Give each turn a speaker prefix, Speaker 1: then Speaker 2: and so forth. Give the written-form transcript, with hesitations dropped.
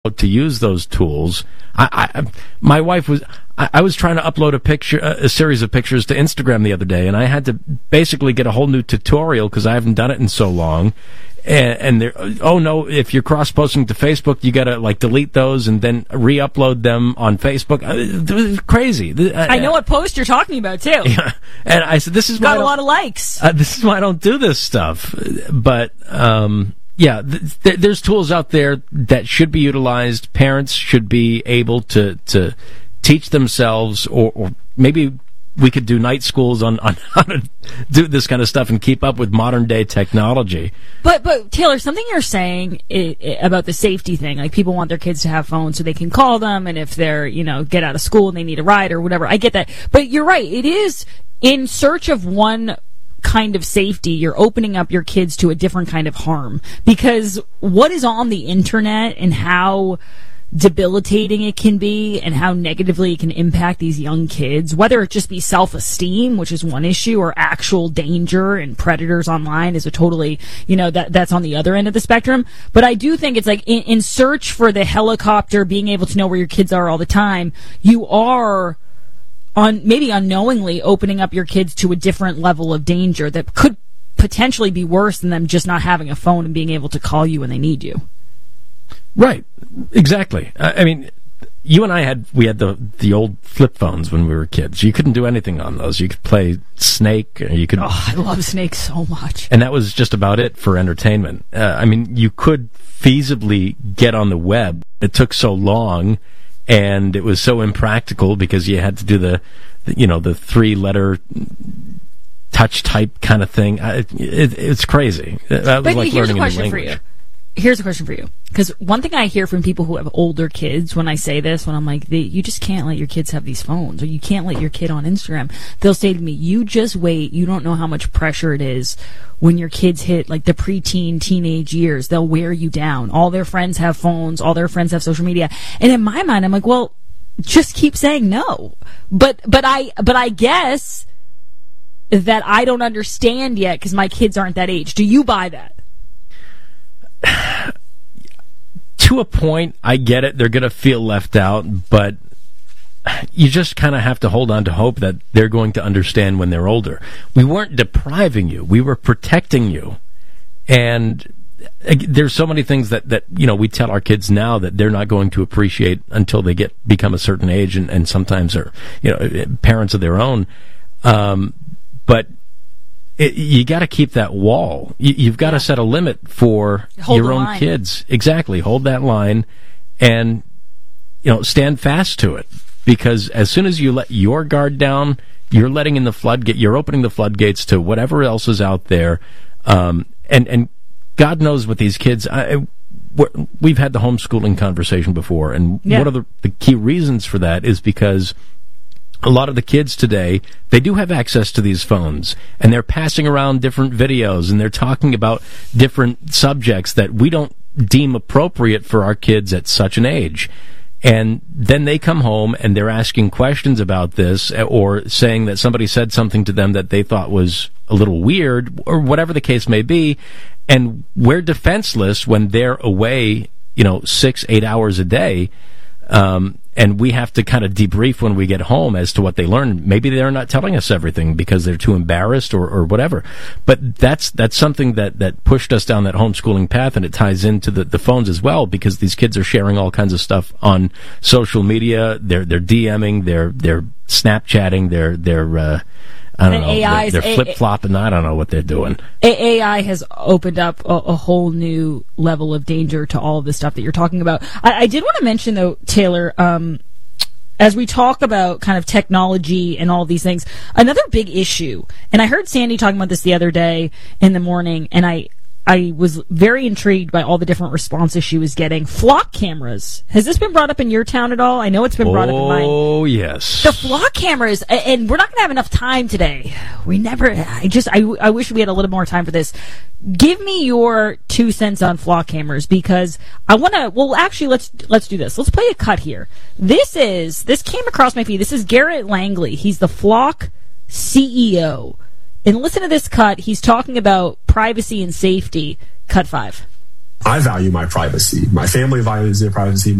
Speaker 1: to use those tools. My wife was. I was trying to upload a series of pictures to Instagram the other day, and I had to basically get a whole new tutorial because I haven't done it in so long. And oh no, if you're cross-posting to Facebook, you gotta delete those and then re-upload them on Facebook. It was crazy.
Speaker 2: I know what post you're talking about too.
Speaker 1: Yeah. And I said, "This is
Speaker 2: got a lot of likes.
Speaker 1: This is why I don't do this stuff." But yeah, there's tools out there that should be utilized. Parents should be able to teach themselves, or maybe we could do night schools on how to do this kind of stuff and keep up with modern day technology.
Speaker 2: But Taylor, something you're saying about the safety thing, like people want their kids to have phones so they can call them, and if they're, get out of school and they need a ride or whatever, I get that. But you're right, it is in search of one kind of safety, you're opening up your kids to a different kind of harm. Because what is on the internet and how debilitating it can be and how negatively it can impact these young kids, whether it just be self-esteem, which is one issue, or actual danger and predators online is a totally, that's on the other end of the spectrum. But I do think it's like in search for the helicopter, being able to know where your kids are all the time, you are maybe unknowingly opening up your kids to a different level of danger that could potentially be worse than them just not having a phone and being able to call you when they need you.
Speaker 1: Right, exactly. I mean, you and I had the old flip phones when we were kids. You couldn't do anything on those. You could play Snake. You could.
Speaker 2: Oh, I love Snake so much.
Speaker 1: And that was just about it for entertainment. I mean, you could feasibly get on the web. It took so long, and it was so impractical because you had to do the 3-letter touch type kind of thing. It's crazy. That was like learning a new language.
Speaker 2: Here's a question for you. Because one thing I hear from people who have older kids when I say this, when I'm like, you just can't let your kids have these phones, or you can't let your kid on Instagram. They'll say to me, you just wait. You don't know how much pressure it is when your kids hit the preteen, teenage years. They'll wear you down. All their friends have phones. All their friends have social media. And in my mind, I'm like, well, just keep saying no. But I guess that I don't understand yet because my kids aren't that age. Do you buy that?
Speaker 1: To a point, I get it. They're going to feel left out, but you just kind of have to hold on to hope that they're going to understand when they're older. We weren't depriving you. We were protecting you. And there's so many things that we tell our kids now that they're not going to appreciate until they become a certain age, and sometimes are, parents of their own. But you got to keep that wall. You've got to set a limit for your own kids. Exactly. Hold that line and, stand fast to it. Because as soon as you let your guard down, you're letting in the floodgate. You're opening the floodgates to whatever else is out there. And God knows what these kids... we've had the homeschooling conversation before. And one of the key reasons for that is because a lot of the kids today, they do have access to these phones, and they're passing around different videos, and they're talking about different subjects that we don't deem appropriate for our kids at such an age. And then they come home and they're asking questions about this, or saying that somebody said something to them that they thought was a little weird, or whatever the case may be. And we're defenseless when they're away, 6-8 hours a day. And we have to kind of debrief when we get home as to what they learned. Maybe they're not telling us everything because they're too embarrassed or whatever. But that's something that pushed us down that homeschooling path, and it ties into the phones as well, because these kids are sharing all kinds of stuff on social media. They're DMing, they're Snapchatting, they're I don't know. They're flip-flopping. I don't know what they're doing.
Speaker 2: AI has opened up a whole new level of danger to all of the stuff that you're talking about. I did want to mention, though, Taylor, as we talk about kind of technology and all these things, another big issue, and I heard Sandy talking about this the other day in the morning, and I was very intrigued by all the different responses she was getting. Flock cameras. Has this been brought up in your town at all? I know it's been brought up in mine.
Speaker 1: Oh, yes.
Speaker 2: The flock cameras, and we're not going to have enough time today. I wish we had a little more time for this. Give me your 2 cents on flock cameras, because I want to, let's do this. Let's play a cut here. This came across my feed. This is Garrett Langley. He's the Flock CEO. And listen to this cut. He's talking about privacy and safety. Cut 5.
Speaker 3: I value my privacy. My family values their privacy.